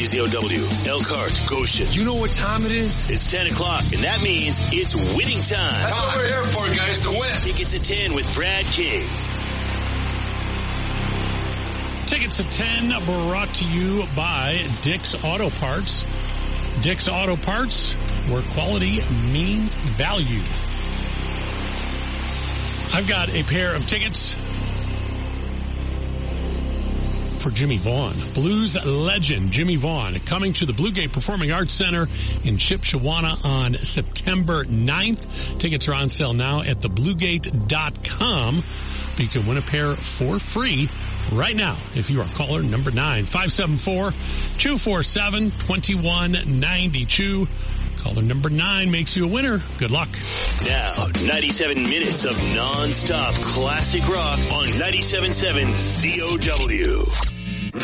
WZOW, Elkhart, Goshen. You know what time it is? It's 10 o'clock, and that means it's winning time. That's what we're here for, guys, to win. Tickets at 10 with Brad King. Tickets at 10 brought to you by Dick's Auto Parts. Dick's Auto Parts, where quality means value. I've got a pair of tickets for Jimmy Vaughn. Blues legend Jimmy Vaughn coming to the Bluegate Performing Arts Center in Shipshewana on September 9th. Tickets are on sale now at thebluegate.com. You can win a pair for free right now if you are caller number 9, 574-247-2192. Caller number 9 makes you a winner. Good luck. Now, 97 minutes of non-stop classic rock on 97.7 ZOW.